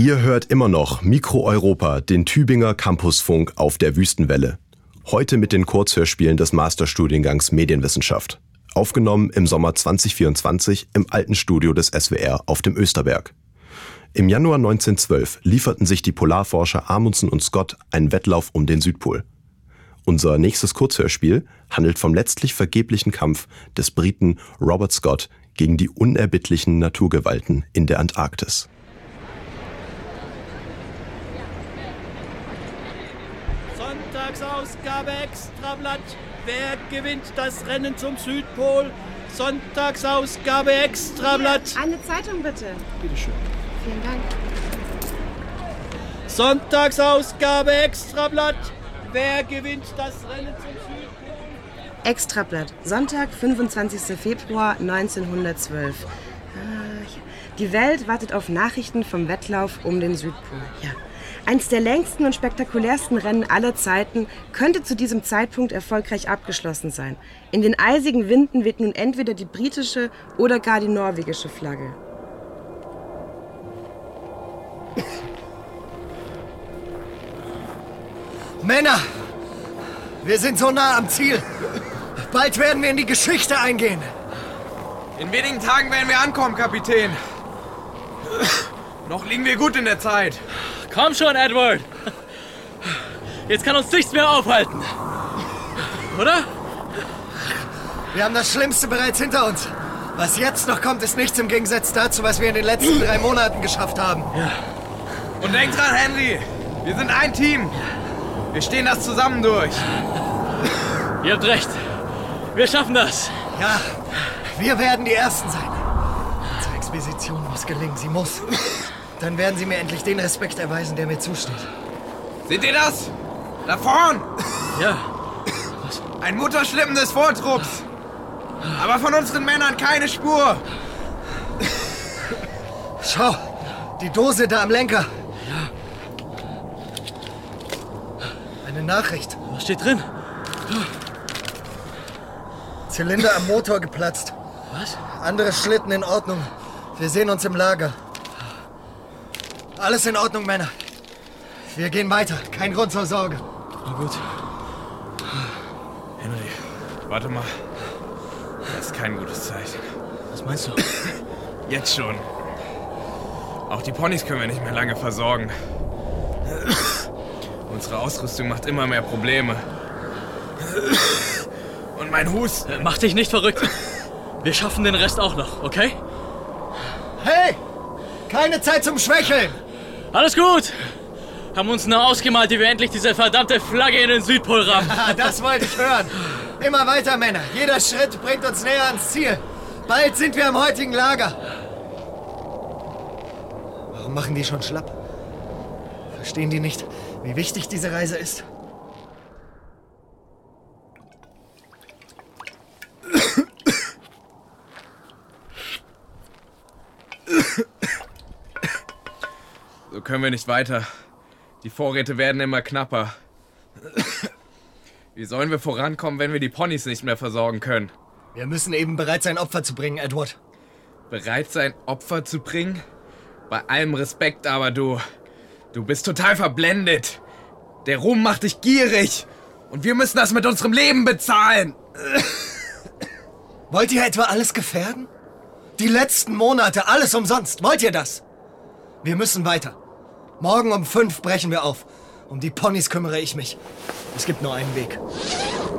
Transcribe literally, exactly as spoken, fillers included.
Ihr hört immer noch Mikro Europa, den Tübinger Campusfunk auf der Wüstenwelle. Heute mit den Kurzhörspielen des Masterstudiengangs Medienwissenschaft. Aufgenommen im Sommer zwanzig vierundzwanzig im alten Studio des S W R auf dem Österberg. Im Januar neunzehnhundertzwölf lieferten sich die Polarforscher Amundsen und Scott einen Wettlauf um den Südpol. Unser nächstes Kurzhörspiel handelt vom letztlich vergeblichen Kampf des Briten Robert Scott gegen die unerbittlichen Naturgewalten in der Antarktis. Sonntagsausgabe Extrablatt. Wer gewinnt das Rennen zum Südpol? Sonntagsausgabe Extrablatt. Eine Zeitung bitte. Bitte schön. Vielen Dank. Sonntagsausgabe Extrablatt. Wer gewinnt das Rennen zum Südpol? Extrablatt, Sonntag, fünfundzwanzigster Februar neunzehnhundertzwölf. Ah, ja. Die Welt wartet auf Nachrichten vom Wettlauf um den Südpol. Ja. Eins der längsten und spektakulärsten Rennen aller Zeiten könnte zu diesem Zeitpunkt erfolgreich abgeschlossen sein. In den eisigen Winden weht nun entweder die britische oder gar die norwegische Flagge. Männer, wir sind so nah am Ziel. Bald werden wir in die Geschichte eingehen. In wenigen Tagen werden wir ankommen, Kapitän. Noch liegen wir gut in der Zeit. Komm schon, Edward. Jetzt kann uns nichts mehr aufhalten. Oder? Wir haben das Schlimmste bereits hinter uns. Was jetzt noch kommt, ist nichts im Gegensatz dazu, was wir in den letzten drei Monaten geschafft haben. Ja. Und denk dran, Henry. Wir sind ein Team. Wir stehen das zusammen durch. Ihr habt recht. Wir schaffen das. Ja, wir werden die Ersten sein. Unsere Expedition muss gelingen. Sie muss. Dann werden Sie mir endlich den Respekt erweisen, der mir zusteht. Seht ihr das? Da vorn! Ja. Was? Ein Mutterschlippen des Vortrupps. Aber von unseren Männern keine Spur. Schau, die Dose da am Lenker. Ja. Eine Nachricht. Was steht drin? Zylinder am Motor geplatzt. Was? Andere Schlitten in Ordnung. Wir sehen uns im Lager. Alles in Ordnung, Männer. Wir gehen weiter. Kein Grund zur Sorge. Na gut. Henry, warte mal. Das ist kein gutes Zeichen. Was meinst du? Jetzt schon. Auch die Ponys können wir nicht mehr lange versorgen. Unsere Ausrüstung macht immer mehr Probleme. Und mein Husten. Mach dich nicht verrückt. Wir schaffen den Rest auch noch, okay? Hey! Keine Zeit zum Schwächeln! Alles gut! Haben uns nur ausgemalt, wie wir endlich diese verdammte Flagge in den Südpol rammen. Das wollte ich hören. Immer weiter, Männer. Jeder Schritt bringt uns näher ans Ziel. Bald sind wir im heutigen Lager. Warum machen die schon schlapp? Verstehen die nicht, wie wichtig diese Reise ist? So können wir nicht weiter. Die Vorräte werden immer knapper. Wie sollen wir vorankommen, wenn wir die Ponys nicht mehr versorgen können? Wir müssen eben bereit sein, Opfer zu bringen, Edward. Bereit sein, Opfer zu bringen? Bei allem Respekt, aber du... Du bist total verblendet. Der Ruhm macht dich gierig. Und wir müssen das mit unserem Leben bezahlen. Wollt ihr etwa alles gefährden? Die letzten Monate, alles umsonst. Wollt ihr das? Wir müssen weiter. Morgen um fünf brechen wir auf. Um die Ponys kümmere ich mich. Es gibt nur einen Weg.